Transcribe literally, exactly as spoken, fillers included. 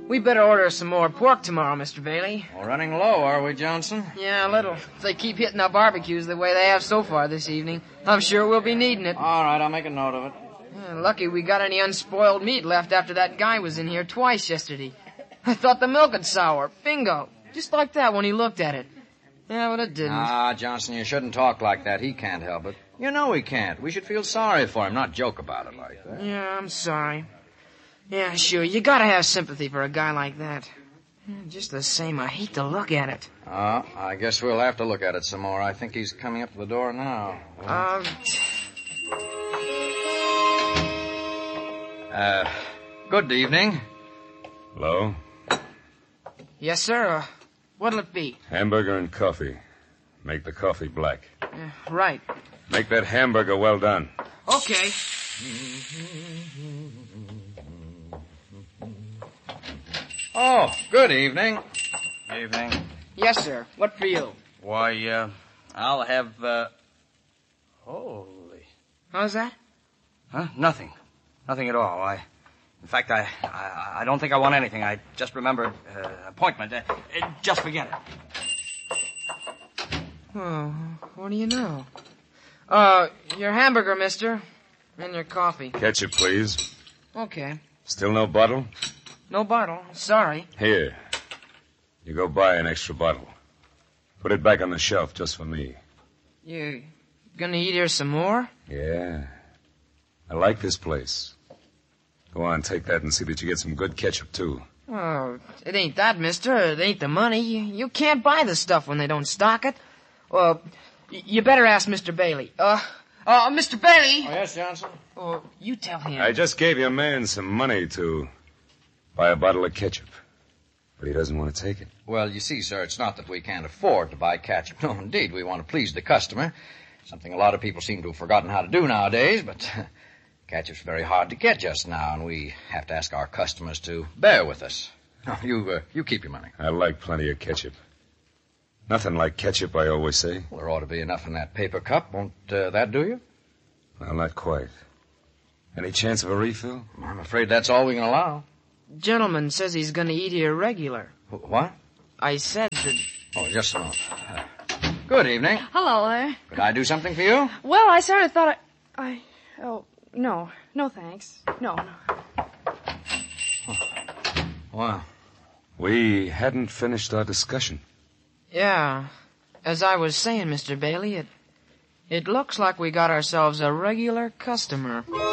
We better order some more pork tomorrow, Mister Bailey. We're running low, are we, Johnson? Yeah, a little. If they keep hitting our barbecues the way they have so far this evening, I'm sure we'll be needing it. All right, I'll make a note of it. Yeah, lucky we got any unspoiled meat left after that guy was in here twice yesterday. I thought the milk had sour. Bingo. Just like that when he looked at it. Yeah, but it didn't. Ah, Johnson, you shouldn't talk like that. He can't help it. You know he can't. We should feel sorry for him, not joke about it like that. Yeah, I'm sorry. Yeah, sure, you gotta have sympathy for a guy like that. Just the same, I hate to look at it. Uh, I guess we'll have to look at it some more. I think he's coming up to the door now. Uh... Uh, good evening. Hello? Yes, sir. Uh, what'll it be? Hamburger and coffee. Make the coffee black. Uh, right. Make that hamburger well done. Okay. Oh, good evening. Evening. Yes, sir. What for you? Why, uh, I'll have, uh... Holy. How's that? Huh? Nothing. Nothing at all. I... In fact, I, I, I don't think I want anything. I just remembered, uh, appointment. Uh, uh, just forget it. Oh, what do you know? Uh, your hamburger, mister. And your coffee. Ketchup, please. Okay. Still no bottle? No bottle. Sorry. Here. You go buy an extra bottle. Put it back on the shelf just for me. You gonna eat here some more? Yeah. I like this place. Go on, take that and see that you get some good ketchup, too. Oh, it ain't that, mister. It ain't the money. You, you can't buy the stuff when they don't stock it. Well, y- you better ask Mister Bailey. Uh, uh, Mister Bailey! Oh, yes, Johnson? Oh, you tell him. I just gave your man some money to buy a bottle of ketchup. But he doesn't want to take it. Well, you see, sir, it's not that we can't afford to buy ketchup. No, indeed, we want to please the customer. Something a lot of people seem to have forgotten how to do nowadays, but ketchup's very hard to get just now, and we have to ask our customers to bear with us. No, you, uh, you keep your money. I like plenty of ketchup. Nothing like ketchup, I always say. Well, there ought to be enough in that paper cup. Won't uh, that do you? Well, not quite. Any chance of a refill? I'm afraid that's all we can allow. Gentleman says he's gonna eat here regular. Wh- What? I said that... Oh, just a moment. Uh, good evening. Hello there. Could I do something for you? Well, I sort of thought I... I... Oh, no. No, thanks. No, no. Wow. We hadn't finished our discussion. Yeah. As I was saying, Mister Bailey, it... It looks like we got ourselves a regular customer.